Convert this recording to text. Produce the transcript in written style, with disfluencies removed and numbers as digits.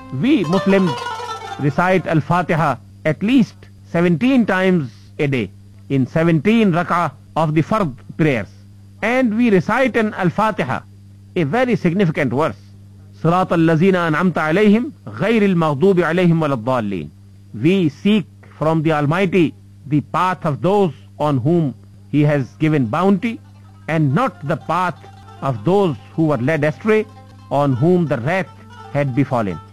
We Muslims recite Al-Fatiha at least 17 times a day in 17 rak'ah of the Fard prayers. And we recite in Al-Fatiha a very significant verse. صراط الذين أنعمت عليهم غير المغضوب عليهم ولا الضالين. We seek from the Almighty the path of those on whom He has given bounty, and not the path of those who were led astray, on whom the wrath had befallen.